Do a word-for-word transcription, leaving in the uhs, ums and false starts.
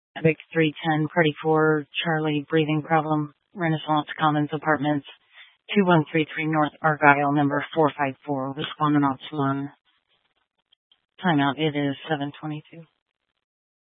Epic three ten, Party four, Charlie, breathing problem, Renaissance Commons Apartments, two one three three North Argyle, number four five four, respondent ops one. Timeout, it is seven twenty-two.